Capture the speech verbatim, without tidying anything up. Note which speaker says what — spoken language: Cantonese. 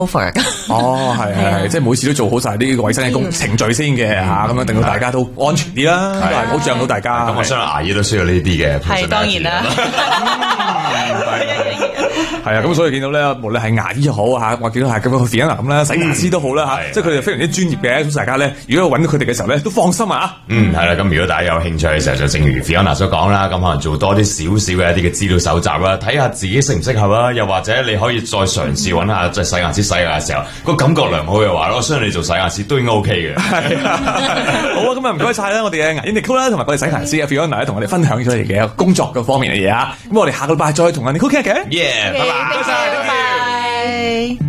Speaker 1: over 㗎。
Speaker 2: 哦，係係係，即係每次都做好晒呢個衛生嘅工程序先嘅嚇，咁樣令到大家都安全啲啦，唔好漲到大家。
Speaker 3: 咁我相信牙醫都需要呢啲嘅。
Speaker 1: 係當然啦。
Speaker 2: 係啊，咁所以見到咧，無論係牙醫又好嚇，我見到係咁樣 Fiona 咁啦，洗牙師都好啦嚇，即係佢哋非常之專業嘅，咁大家咧，如果揾到佢哋嘅時候咧，都放心啊。
Speaker 3: 嗯，係啦，咁如果大家有興趣嘅時候，就正如 Fiona 所講啦，咁可能做多啲少少嘅一啲嘅資料搜集啦，睇下自己適唔適合啦，又或者你可以再嘗試揾下即係洗牙師洗牙嘅時候，個感覺良好嘅話，我相信你做洗牙師都應該 OK 嘅。
Speaker 2: 係啊，好啊，咁啊唔該晒啦，我哋嘅牙醫 Nicole 啦，同埋我哋洗牙師 Fiona 咧，同我哋分享咗佢哋嘅工作嘅方面嘅嘢啊。咁我哋下個禮拜再同阿 Nicole 傾嘅。
Speaker 3: Yeah，拜拜。
Speaker 1: 拜拜。